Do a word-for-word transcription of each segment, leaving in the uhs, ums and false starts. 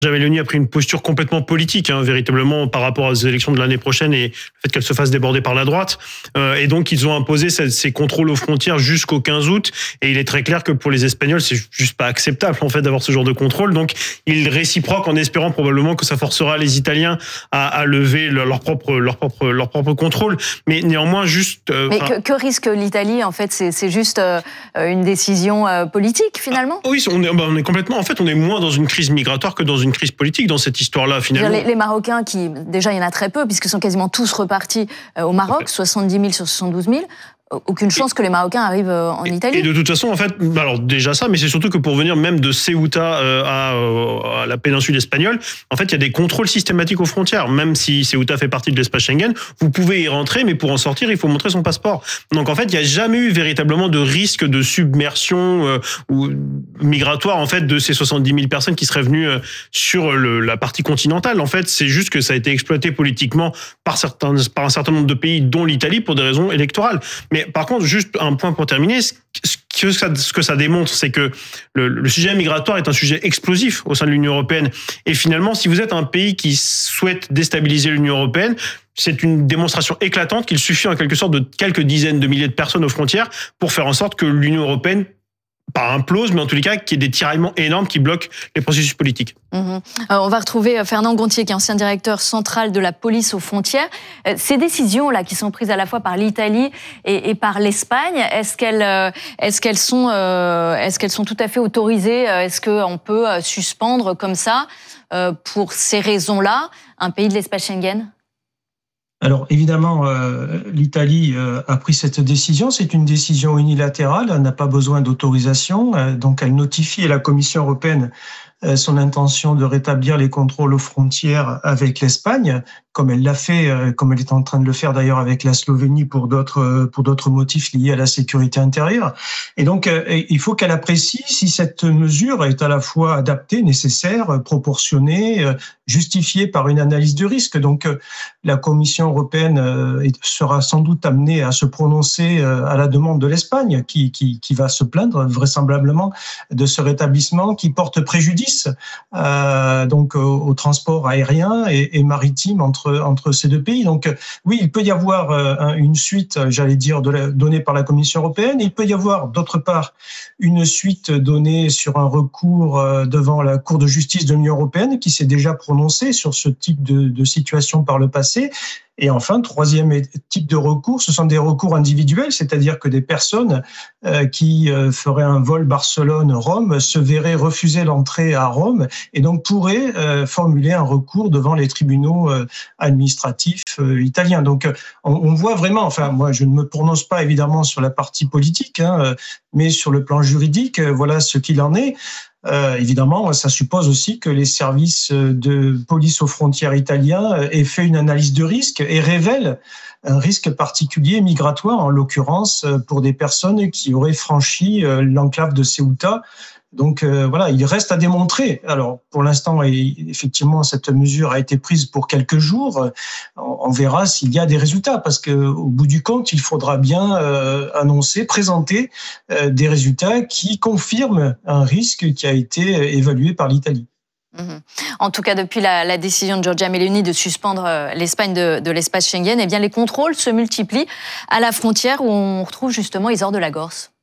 Meloni a pris une posture complètement politique, hein, véritablement, par rapport aux élections de l'année prochaine et le fait qu'elle se fasse déborder par la droite. Euh, et donc, ils ont imposé ces, ces contrôles aux frontières jusqu'au quinze août. Et il est très clair que pour les Espagnols, c'est juste pas acceptable, en fait, d'avoir ce genre de contrôle. Donc, ils réciproquent en espérant probablement que ça forcera les Italiens à, à lever leur, leur propre, leur propre, leur propre contrôle. Mais néanmoins, juste. Euh, Mais que, que risque l'Italie, en fait? C'est, c'est juste euh, une décision euh, politique, finalement? ah, Oui, on est, bah, on est complètement. En fait, on est moins dans une crise migratoire que dans une crise politique dans cette histoire-là, finalement. Les, les Marocains, qui, déjà, il y en a très peu, puisqu'ils sont quasiment tous repartis au Maroc, soixante-dix mille sur soixante-douze mille. Aucune chance que les Marocains arrivent en Italie. Et de toute façon, en fait, alors déjà ça, mais c'est surtout que pour venir même de Ceuta à, à la péninsule espagnole, en fait, il y a des contrôles systématiques aux frontières. Même si Ceuta fait partie de l'espace Schengen, vous pouvez y rentrer, mais pour en sortir, il faut montrer son passeport. Donc en fait, il n'y a jamais eu véritablement de risque de submersion euh, ou migratoire en fait de ces soixante-dix mille personnes qui seraient venues sur le, la partie continentale. En fait, c'est juste que ça a été exploité politiquement par certains, par un certain nombre de pays, dont l'Italie, pour des raisons électorales. Mais par contre, juste un point pour terminer, ce que ça, ce que ça démontre, c'est que le, le sujet migratoire est un sujet explosif au sein de l'Union européenne. Et finalement, si vous êtes un pays qui souhaite déstabiliser l'Union européenne, c'est une démonstration éclatante qu'il suffit en quelque sorte de quelques dizaines de milliers de personnes aux frontières pour faire en sorte que l'Union européenne, pas implose, mais en tous les cas, qu'il y ait des tiraillements énormes qui bloquent les processus politiques. Mmh. Euh, on va retrouver Fernand Gontier, qui est ancien directeur central de la police aux frontières. Euh, ces décisions-là, qui sont prises à la fois par l'Italie et, et par l'Espagne, est-ce qu'elles, euh, est-ce qu'elles sont, euh, est-ce qu'elles sont tout à fait autorisées? Est-ce qu'on peut suspendre comme ça, euh, pour ces raisons-là, un pays de l'espace Schengen? Alors évidemment, euh, l'Italie euh, a pris cette décision. C'est une décision unilatérale, elle n'a pas besoin d'autorisation. Euh, donc elle notifie à la Commission européenne euh, son intention de rétablir les contrôles aux frontières avec l'Espagne, comme elle l'a fait, euh, comme elle est en train de le faire d'ailleurs avec la Slovénie pour d'autres pour d'autres motifs liés à la sécurité intérieure. Et donc euh, il faut qu'elle apprécie si cette mesure est à la fois adaptée, nécessaire, proportionnée, euh, justifiée par une analyse de risque. Donc euh, la Commission européenne euh, sera sans doute amenée à se prononcer euh, à la demande de l'Espagne, qui, qui, qui va se plaindre vraisemblablement de ce rétablissement qui porte préjudice euh, donc au, au transport aérien et, et maritime entre entre ces deux pays. Donc oui, il peut y avoir euh, une suite, j'allais dire, de la, donnée par la Commission européenne. Il peut y avoir d'autre part une suite donnée sur un recours euh, devant la Cour de justice de l'Union européenne, qui s'est déjà prononcée sur ce type de, de situation par le passé. Et enfin, troisième type de recours, ce sont des recours individuels, c'est-à-dire que des personnes euh, qui euh, feraient un vol Barcelone-Rome se verraient refuser l'entrée à Rome et donc pourraient euh, formuler un recours devant les tribunaux euh, administratifs euh, italiens. Donc on, on voit vraiment, enfin moi je ne me prononce pas évidemment sur la partie politique, hein, mais sur le plan juridique, voilà ce qu'il en est. Euh, évidemment, ça suppose aussi que les services de police aux frontières italiens aient fait une analyse de risque et révèlent un risque particulier migratoire, en l'occurrence pour des personnes qui auraient franchi l'enclave de Ceuta. Donc euh, voilà, il reste à démontrer. Alors pour l'instant, effectivement, cette mesure a été prise pour quelques jours. On verra s'il y a des résultats, parce que au bout du compte, il faudra bien euh, annoncer, présenter euh, des résultats qui confirment un risque qui a été évalué par l'Italie. Mmh. En tout cas, depuis la, la décision de Giorgia Meloni de suspendre l'Espagne de, de l'espace Schengen, eh bien les contrôles se multiplient à la frontière où on retrouve justement Isor de la Gorce.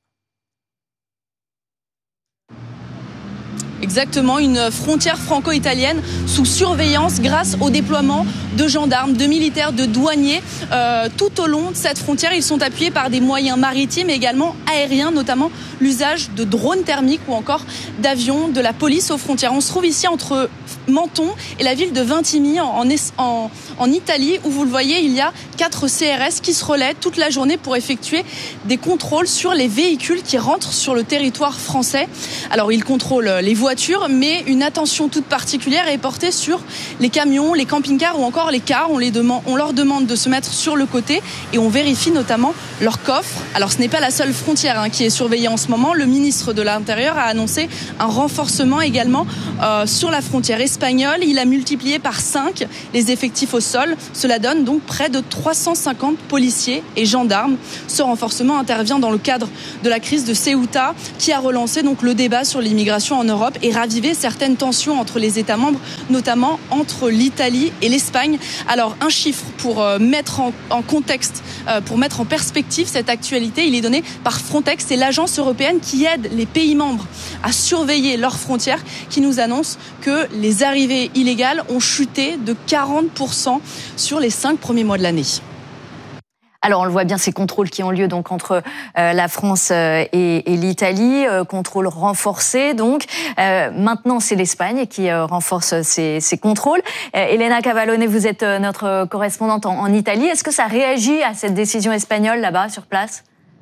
Exactement, une frontière franco-italienne sous surveillance grâce au déploiement de gendarmes, de militaires, de douaniers. Euh, tout au long de cette frontière, ils sont appuyés par des moyens maritimes et également aériens, notamment l'usage de drones thermiques ou encore d'avions de la police aux frontières. On se trouve ici entre Menton et la ville de Vintimille en, en, en Italie, où vous le voyez, il y a quatre C R S qui se relaient toute la journée pour effectuer des contrôles sur les véhicules qui rentrent sur le territoire français. Alors ils contrôlent les voitures, mais une attention toute particulière est portée sur les camions, les camping-cars ou encore les cars. On, les demande, on leur demande de se mettre sur le côté et on vérifie notamment leurs coffres. Alors ce n'est pas la seule frontière hein, qui est surveillée en ce moment. Le ministre de l'Intérieur a annoncé un renforcement également euh, sur la frontière espagnole. Il a multiplié par cinq les effectifs au sol. Cela donne donc près de trois cent cinquante policiers et gendarmes. Ce renforcement intervient dans le cadre de la crise de Ceuta qui a relancé donc le débat sur l'immigration en Europe et raviver certaines tensions entre les États membres, notamment entre l'Italie et l'Espagne. Alors, un chiffre pour mettre en, en contexte, pour mettre en perspective cette actualité, il est donné par Frontex, c'est l'agence européenne qui aide les pays membres à surveiller leurs frontières, qui nous annonce que les arrivées illégales ont chuté de quarante pour cent sur les cinq premiers mois de l'année. Alors on le voit bien, ces contrôles qui ont lieu donc entre euh, la France euh, et, et l'Italie, euh, contrôles renforcés donc. Euh, maintenant c'est l'Espagne qui euh, renforce ces, ces contrôles. Euh, Elena Cavallone, vous êtes euh, notre correspondante en, en Italie. Est-ce que ça réagit à cette décision espagnole là-bas sur place ?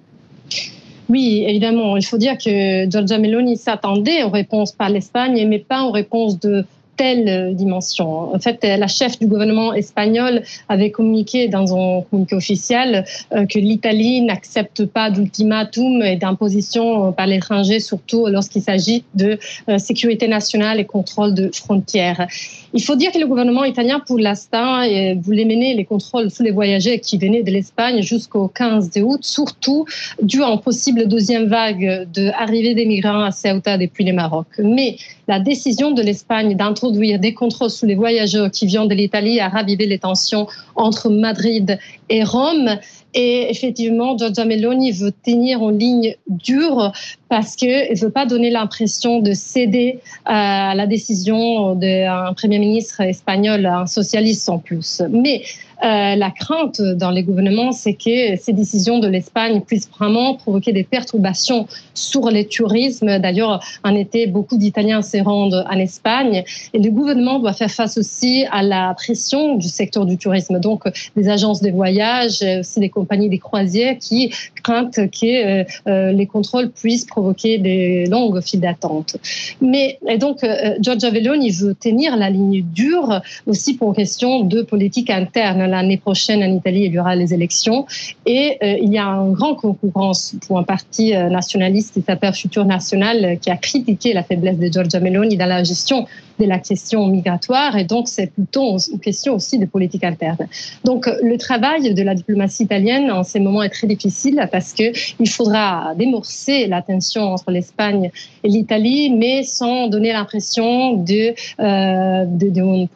Oui, évidemment. Il faut dire que Giorgia Meloni s'attendait aux réponses par l'Espagne, mais pas aux réponses de telle dimension. En fait, la chef du gouvernement espagnol avait communiqué dans un communiqué officiel euh, que l'Italie n'accepte pas d'ultimatum et d'imposition par l'étranger, surtout lorsqu'il s'agit de euh, sécurité nationale et contrôle de frontières. Il faut dire que le gouvernement italien, pour l'instant, voulait mener les contrôles sur les voyageurs qui venaient de l'Espagne jusqu'au quinze août, surtout dû à une possible deuxième vague d'arrivée des migrants à Ceuta depuis le Maroc. Mais la décision de l'Espagne d'introduire des contrôles sur les voyageurs qui viennent de l'Italie a ravivé les tensions entre Madrid et Rome. Et effectivement, Giorgia Meloni veut tenir en ligne dure parce qu'elle ne veut pas donner l'impression de céder à la décision d'un Premier ministre espagnol, un socialiste en plus. Mais euh, la crainte dans les gouvernements, c'est que ces décisions de l'Espagne puissent vraiment provoquer des perturbations sur le tourisme. D'ailleurs, en été, beaucoup d'Italiens se rendent en Espagne. Et le gouvernement doit faire face aussi à la pression du secteur du tourisme. Donc, des agences de voyage, aussi des compagnies des croisières qui craignent que euh, les contrôles puissent provoquer des longues files d'attente. Mais et donc, euh, Giorgia Meloni veut tenir la ligne dure aussi pour une question de politique interne. L'année prochaine, en Italie, il y aura les élections et euh, il y a une grande concurrence pour un parti euh, nationaliste qui s'appelle Futur National euh, qui a critiqué la faiblesse de Giorgia Meloni dans la gestion de la question migratoire et donc c'est plutôt une question aussi de politique interne. Donc le travail de la diplomatie italienne en ces moments est très difficile parce qu'il faudra démorcer la tension entre l'Espagne et l'Italie, mais sans donner l'impression de, euh, de,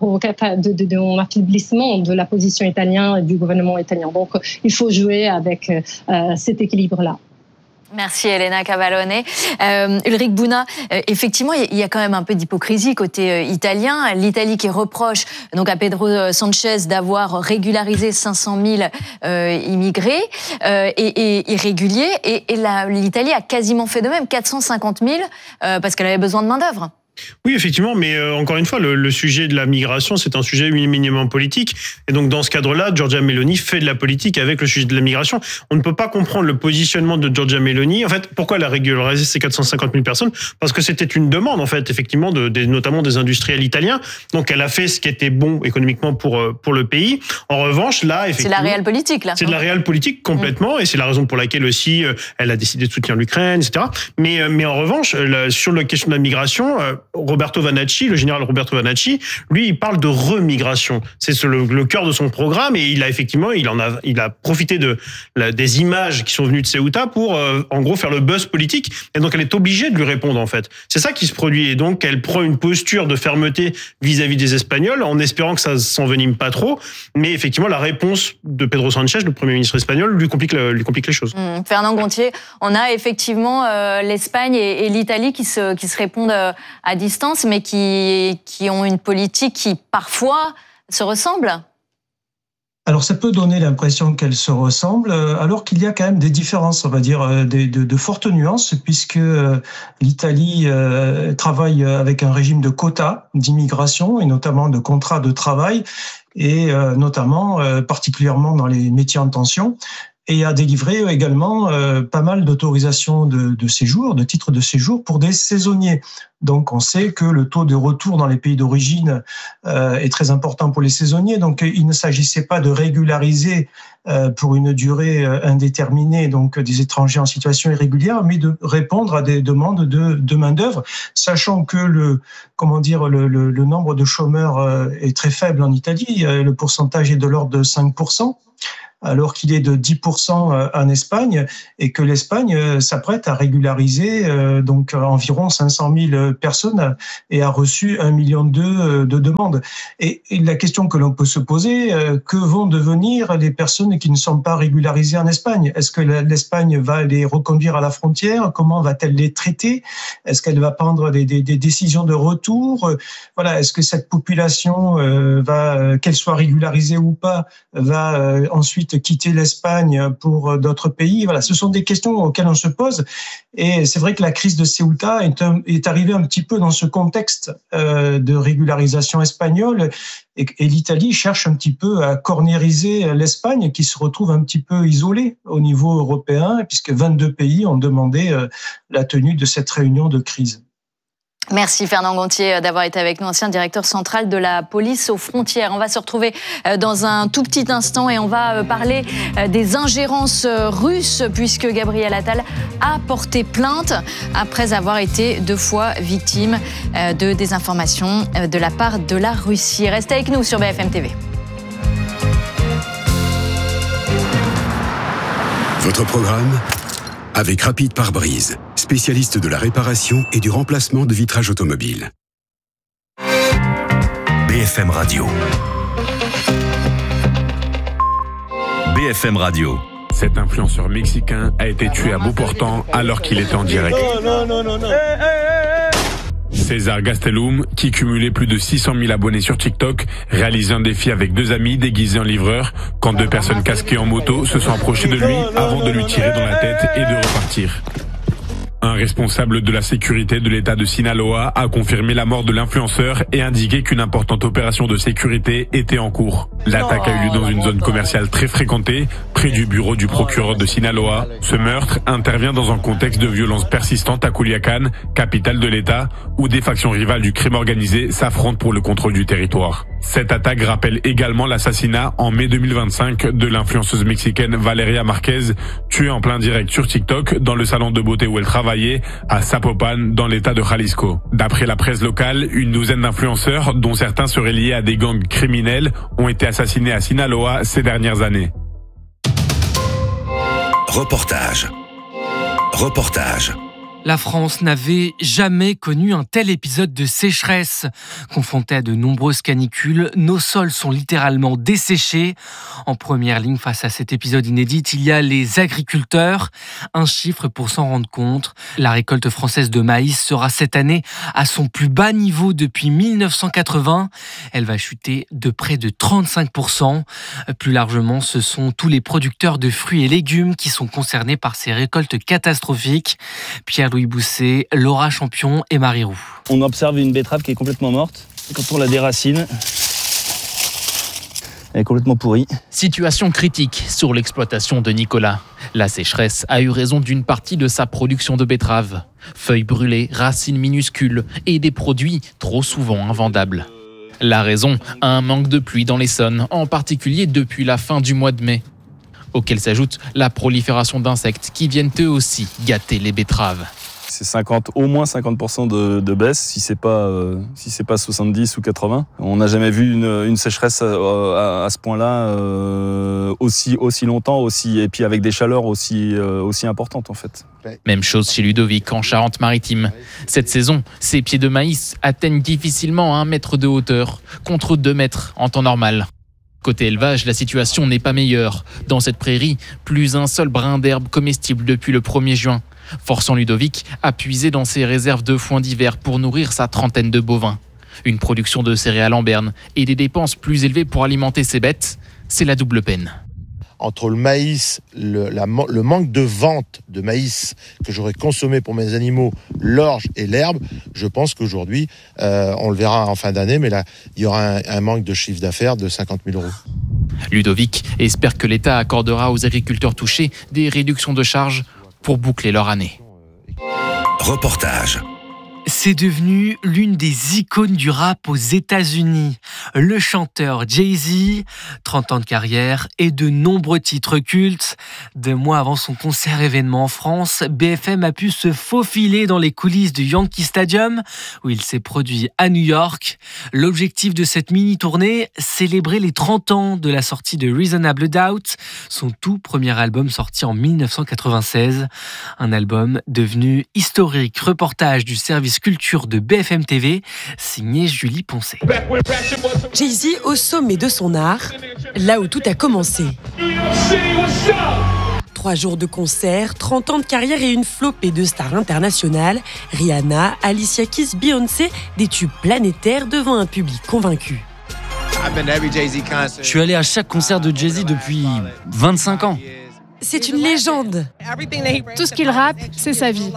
de, de, de, de affaiblissement de la position italienne et du gouvernement italien. Donc il faut jouer avec euh, cet équilibre-là. Merci Elena Cavallone. Euh, Ulrich Buna, euh, effectivement, il y a quand même un peu d'hypocrisie côté euh, italien. L'Italie qui reproche donc à Pedro Sanchez d'avoir régularisé cinq cent mille euh, immigrés euh, et, et irréguliers, et, et la, l'Italie a quasiment fait de même, quatre cent cinquante mille, euh, parce qu'elle avait besoin de main d'œuvre. Oui, effectivement, mais euh, encore une fois, le, le sujet de la migration, c'est un sujet minimum politique. Et donc, dans ce cadre-là, Giorgia Meloni fait de la politique avec le sujet de la migration. On ne peut pas comprendre le positionnement de Giorgia Meloni. En fait, pourquoi elle a régularisé ces quatre cent cinquante mille personnes ? Parce que c'était une demande, en fait, effectivement, de, de, notamment des industriels italiens. Donc, elle a fait ce qui était bon économiquement pour, pour le pays. En revanche, là, effectivement... C'est la réelle politique, là. C'est de la réelle politique, complètement. Mmh. Et c'est la raison pour laquelle aussi, euh, elle a décidé de soutenir l'Ukraine, et cetera. Mais, euh, mais en revanche, là, sur la question de la migration... Euh, Roberto Vanacci, le général Roberto Vanacci, lui, il parle de remigration. C'est le, le cœur de son programme et il a effectivement, il en a, il a profité de la, des images qui sont venues de Ceuta pour, euh, en gros, faire le buzz politique. Et donc, elle est obligée de lui répondre, en fait. C'est ça qui se produit. Et donc, elle prend une posture de fermeté vis-à-vis des Espagnols, en espérant que ça s'envenime pas trop. Mais effectivement, la réponse de Pedro Sanchez, le Premier ministre espagnol, lui complique, lui complique les choses. Mmh. Fernand Gontier, on a effectivement euh, l'Espagne et, et l'Italie qui se, qui se répondent euh, à distance, mais qui, qui ont une politique qui, parfois, se ressemble. Alors, ça peut donner l'impression qu'elles se ressemblent, alors qu'il y a quand même des différences, on va dire, de, de, de fortes nuances, puisque l'Italie travaille avec un régime de quotas d'immigration, et notamment de contrats de travail, et notamment, particulièrement dans les métiers en tension, et a délivré également euh, pas mal d'autorisations de, de séjour, de titres de séjour pour des saisonniers. Donc, on sait que le taux de retour dans les pays d'origine euh, est très important pour les saisonniers. Donc, il ne s'agissait pas de régulariser euh, pour une durée indéterminée donc des étrangers en situation irrégulière, mais de répondre à des demandes de, de main-d'œuvre, sachant que le comment dire le, le, le nombre de chômeurs est très faible en Italie. Le pourcentage est de l'ordre de cinq pour cent. alors qu'il est de dix pour cent en Espagne et que l'Espagne s'apprête à régulariser donc environ cinq cent mille personnes et a reçu un million deux de demandes. Et, et la question que l'on peut se poser, que vont devenir les personnes qui ne sont pas régularisées en Espagne? Est-ce que l'Espagne va les reconduire à la frontière? Comment va-t-elle les traiter? Est-ce qu'elle va prendre des, des, des décisions de retour? Voilà, est-ce que cette population euh, va, qu'elle soit régularisée ou pas, va euh, ensuite quitter l'Espagne pour d'autres pays? Voilà, ce sont des questions auxquelles on se pose. Et c'est vrai que la crise de Ceuta est, un, est arrivée un petit peu dans ce contexte euh, de régularisation espagnole. Et, et l'Italie cherche un petit peu à cornériser l'Espagne, qui se retrouve un petit peu isolée au niveau européen, puisque vingt-deux pays ont demandé euh, la tenue de cette réunion de crise. Merci Fernand Gontier d'avoir été avec nous, ancien directeur central de la police aux frontières. On va se retrouver dans un tout petit instant et on va parler des ingérences russes, puisque Gabriel Attal a porté plainte après avoir été deux fois victime de désinformation de la part de la Russie. Restez avec nous sur B F M T V. Votre programme avec Rapide Pare-Brise, spécialiste de la réparation et du remplacement de vitrage automobile. B F M Radio. B F M Radio. Cet influenceur mexicain a été tué à bout portant alors qu'il était en direct. Non, non, non, non. Hey, hey, hey. César Gastelum, qui cumulait plus de six cent mille abonnés sur TikTok, réalisait un défi avec deux amis déguisés en livreurs quand deux personnes casquées en moto se sont approchées de lui avant de lui tirer dans la tête et de repartir. Un responsable de la sécurité de l'État de Sinaloa a confirmé la mort de l'influenceur et indiqué qu'une importante opération de sécurité était en cours. L'attaque a eu lieu dans une zone commerciale très fréquentée, près du bureau du procureur de Sinaloa. Ce meurtre intervient dans un contexte de violence persistante à Culiacán, capitale de l'État, où des factions rivales du crime organisé s'affrontent pour le contrôle du territoire. Cette attaque rappelle également l'assassinat en mai deux mille vingt-cinq de l'influenceuse mexicaine Valeria Marquez, tuée en plein direct sur TikTok dans le salon de beauté où elle travaillait à Zapopan, dans l'état de Jalisco. D'après la presse locale, une douzaine d'influenceurs, dont certains seraient liés à des gangs criminels, ont été assassinés à Sinaloa ces dernières années. Reportage. Reportage. La France n'avait jamais connu un tel épisode de sécheresse. Confrontés à de nombreuses canicules, nos sols sont littéralement desséchés. En première ligne face à cet épisode inédit, il y a les agriculteurs. Un chiffre pour s'en rendre compte. La récolte française de maïs sera cette année à son plus bas niveau depuis mille neuf cent quatre-vingts. Elle va chuter de près de trente-cinq pour cent. Plus largement, ce sont tous les producteurs de fruits et légumes qui sont concernés par ces récoltes catastrophiques. Pierre Louis Bousset, Laura Champion et Marie Roux. On observe une betterave qui est complètement morte. Quand on la déracine, elle est complètement pourrie. Situation critique sur l'exploitation de Nicolas. La sécheresse a eu raison d'une partie de sa production de betteraves. Feuilles brûlées, racines minuscules et des produits trop souvent invendables. La raison, un manque de pluie dans l'Essonne, en particulier depuis la fin du mois de mai. Auquel s'ajoute la prolifération d'insectes qui viennent eux aussi gâter les betteraves. C'est cinquante, au moins cinquante pour cent de, de baisse, si c'est pas, euh, si c'est pas soixante-dix ou quatre-vingts. On n'a jamais vu une, une sécheresse à, à ce point-là euh, aussi, aussi longtemps, aussi, et puis avec des chaleurs aussi, euh, aussi importantes en fait. Même chose chez Ludovic en Charente-Maritime. Cette saison, ces pieds de maïs atteignent difficilement un mètre de hauteur, contre deux mètres en temps normal. Côté élevage, la situation n'est pas meilleure. Dans cette prairie, plus un seul brin d'herbe comestible depuis le premier juin, forçant Ludovic à puiser dans ses réserves de foin d'hiver pour nourrir sa trentaine de bovins. Une production de céréales en berne et des dépenses plus élevées pour alimenter ses bêtes, c'est la double peine. Entre le maïs, le, la, le manque de vente de maïs que j'aurais consommé pour mes animaux, l'orge et l'herbe, je pense qu'aujourd'hui, euh, on le verra en fin d'année, mais là, il y aura un, un manque de chiffre d'affaires de cinquante mille euros. Ludovic espère que l'État accordera aux agriculteurs touchés des réductions de charges pour boucler leur année. Reportage. C'est devenu l'une des icônes du rap aux États-Unis. Le chanteur Jay-Z, trente ans de carrière et de nombreux titres cultes. Deux mois avant son concert événement en France, B F M a pu se faufiler dans les coulisses du Yankee Stadium, où il s'est produit à New York. L'objectif de cette mini-tournée, célébrer les trente ans de la sortie de Reasonable Doubt, son tout premier album sorti en dix-neuf cent quatre-vingt-seize. Un album devenu historique. Reportage du service culture de B F M T V, signé Julie Poncet. Jay-Z au sommet de son art, là où tout a commencé. Trois jours de concert, trente ans de carrière et une flopée de stars internationales. Rihanna, Alicia Keys, Beyoncé, des tubes planétaires devant un public convaincu. Je suis allé à chaque concert de Jay-Z depuis vingt-cinq ans. C'est une légende. Tout ce qu'il rappe, c'est sa vie.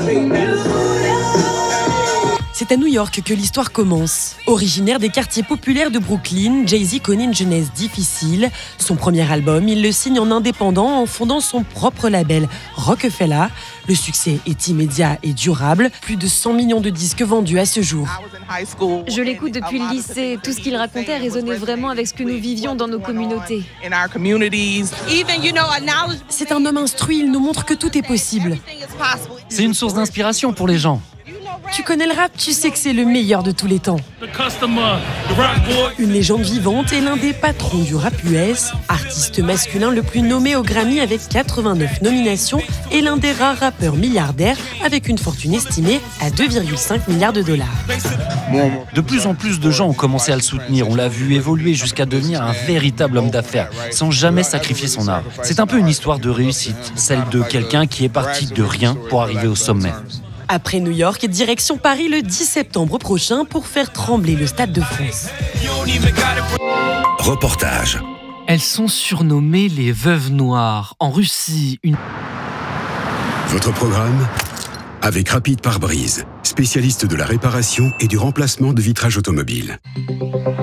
C'est à New York que l'histoire commence. Originaire des quartiers populaires de Brooklyn, Jay-Z connaît une jeunesse difficile. Son premier album, il le signe en indépendant en fondant son propre label Roc-A-Fella. Le succès est immédiat et durable. Plus de cent millions de disques vendus à ce jour. Je l'écoute depuis le lycée. Tout ce qu'il racontait résonnait vraiment avec ce que nous vivions dans nos communautés. C'est un homme instruit, il nous montre que tout est possible. C'est une source d'inspiration pour les gens. Tu connais le rap, tu sais que c'est le meilleur de tous les temps. Une légende vivante et l'un des patrons du rap U S, artiste masculin le plus nommé au Grammy avec quatre-vingt-neuf nominations et l'un des rares rappeurs milliardaires avec une fortune estimée à deux virgule cinq milliards de dollars. De plus en plus de gens ont commencé à le soutenir. On l'a vu évoluer jusqu'à devenir un véritable homme d'affaires, sans jamais sacrifier son art. C'est un peu une histoire de réussite, celle de quelqu'un qui est parti de rien pour arriver au sommet. Après New York, direction Paris le dix septembre prochain pour faire trembler le Stade de France. Reportage. Elles sont surnommées les Veuves Noires. En Russie, une... Votre programme avec Rapide Pare-Brise, spécialiste de la réparation et du remplacement de vitrages automobiles.